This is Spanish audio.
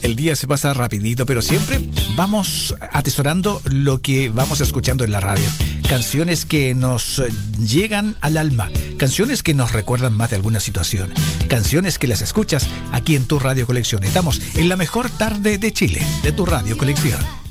El día se pasa rapidito, pero siempre vamos atesorando lo que vamos escuchando en la radio. Canciones que nos llegan al alma, canciones que nos recuerdan más de alguna situación, canciones que las escuchas aquí en tu Radio Colección. Estamos en la mejor tarde de Chile, de tu Radio Colección.